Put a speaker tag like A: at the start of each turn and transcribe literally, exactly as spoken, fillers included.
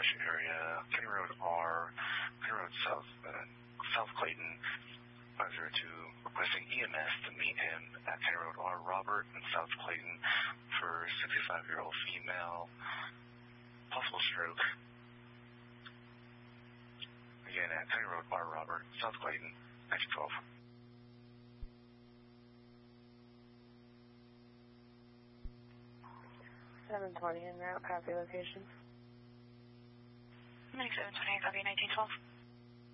A: Wabash area, County Road R, County Road South, uh, South Clayton, five zero two, requesting E M S to meet him at County Road R, Robert, in South Clayton for sixty-five-year-old female, possible stroke. Again, at County Road R, Robert, South Clayton, nineteen twelve.
B: seven twenty en route, copy location.
C: seven twenty, copy nineteen twelve.